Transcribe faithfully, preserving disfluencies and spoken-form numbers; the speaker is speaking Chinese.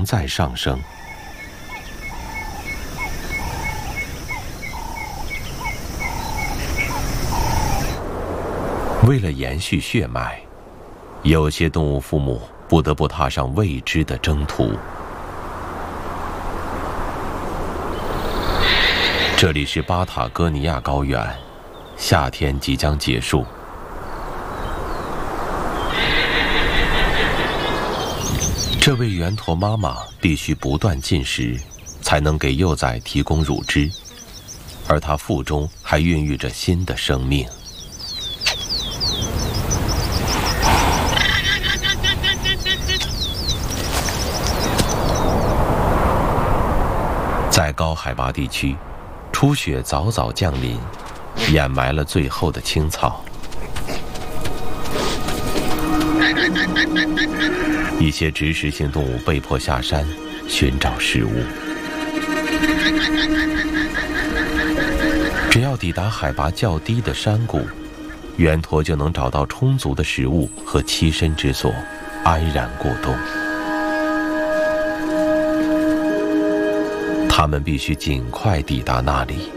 在上升。为了延续血脉，有些动物父母不得不踏上未知的征途。这里是巴塔哥尼亚高原，夏天即将结束。这位圆驼妈妈必须不断进食，才能给幼崽提供乳汁，而她腹中还孕育着新的生命。在高海拔地区，初雪早早降临，掩埋了最后的青草。一些植食性动物被迫下山寻找食物。只要抵达海拔较低的山谷，圆驼就能找到充足的食物和栖身之所，安然过冬。它们必须尽快抵达那里。